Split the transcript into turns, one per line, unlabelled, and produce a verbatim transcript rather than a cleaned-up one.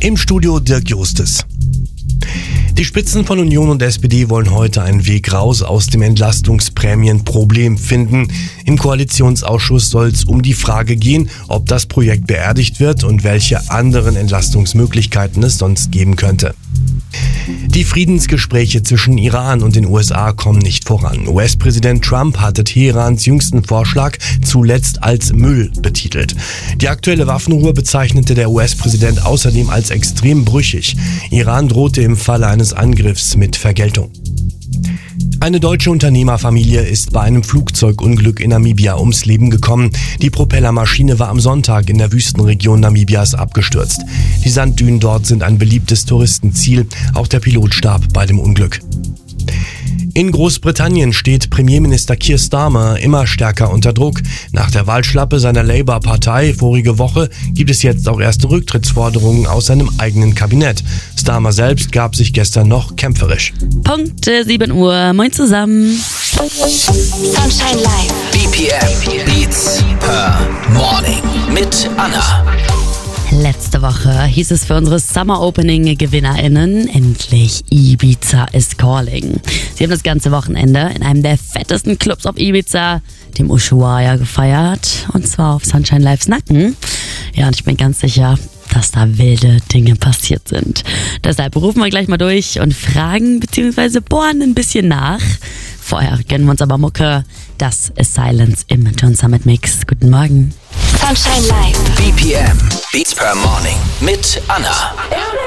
Im Studio Dirk Justes. Die Spitzen von Union und S P D wollen heute einen Weg raus aus dem Entlastungsprämienproblem finden. Im Koalitionsausschuss soll es um die Frage gehen, ob das Projekt beerdigt wird und welche anderen Entlastungsmöglichkeiten es sonst geben könnte. Die Friedensgespräche zwischen Iran und den U S A kommen nicht voran. U S-Präsident Trump hatte Teherans jüngsten Vorschlag zuletzt als Müll betitelt. Die aktuelle Waffenruhe bezeichnete der U S-Präsident außerdem als extrem brüchig. Iran drohte im Falle eines Angriffs mit Vergeltung. Eine deutsche Unternehmerfamilie ist bei einem Flugzeugunglück in Namibia ums Leben gekommen. Die Propellermaschine war am Sonntag in der Wüstenregion Namibias abgestürzt. Die Sanddünen dort sind ein beliebtes Touristenziel. Auch der Pilot starb bei dem Unglück. In Großbritannien steht Premierminister Keir Starmer immer stärker unter Druck. Nach der Wahlschlappe seiner Labour-Partei vorige Woche gibt es jetzt auch erste Rücktrittsforderungen aus seinem eigenen Kabinett. Starmer selbst gab sich gestern noch kämpferisch.
Punkt sieben Uhr. Moin zusammen.
Sunshine Live.
B P M Beats per Morning mit Anna.
Letzte Woche hieß es für unsere Summer Opening GewinnerInnen endlich Ibiza is calling. Sie haben das ganze Wochenende in einem der fettesten Clubs auf Ibiza, dem Ushuaia, gefeiert. Und zwar auf Sunshine Lives Nacken. Ja, und ich bin ganz sicher, dass da wilde Dinge passiert sind. Deshalb rufen wir gleich mal durch und fragen bzw. bohren ein bisschen nach. Vorher gönnen wir uns aber Mucke. Das ist Silence im John Summit Mix. Guten Morgen.
Sunshine Live.
B P M Beats per Morning mit Anna.